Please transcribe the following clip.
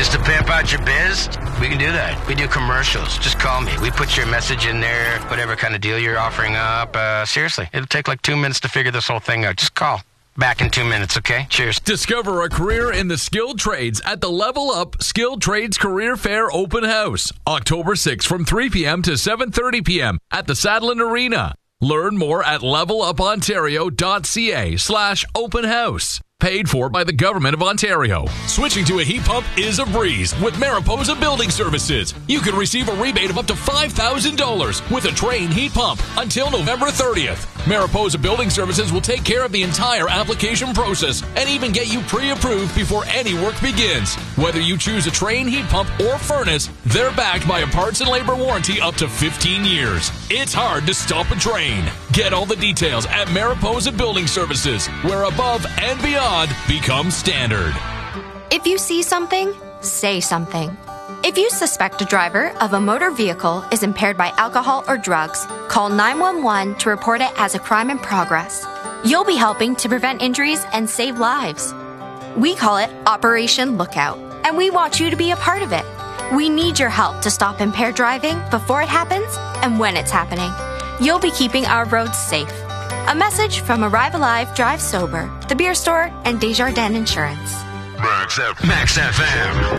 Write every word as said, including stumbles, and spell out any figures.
Just to pimp out your biz? We can do that. We do commercials. Just call me. We put your message in there, whatever kind of deal you're offering up. Uh, seriously, it'll take like two minutes to figure this whole thing out. Just call. Back in two minutes, okay? Cheers. Discover a career in the skilled trades at the Level Up Skilled Trades Career Fair Open House, October sixth from three p.m. to seven thirty p.m. at the Sadlon Arena. Learn more at levelupontario.ca slash open house. Paid for by the Government of Ontario. Switching to a heat pump is a breeze with Mariposa Building Services. You can receive a rebate of up to five thousand dollars with a Trane heat pump until November thirtieth. Mariposa Building Services will take care of the entire application process and even get you pre-approved before any work begins. Whether you choose a Trane heat pump or furnace, they're backed by a parts and labor warranty up to fifteen years. It's hard to stop a Trane. Get all the details at Mariposa Building Services, where above and beyond becomes standard. If you see something, say something. If you suspect a driver of a motor vehicle is impaired by alcohol or drugs, call nine one one to report it as a crime in progress. You'll be helping to prevent injuries and save lives. We call it Operation Lookout, and we want you to be a part of it. We need your help to stop impaired driving before it happens and when it's happening. You'll be keeping our roads safe. A message from Arrive Alive, Drive Sober, The Beer Store, and Desjardins Insurance. Max F M.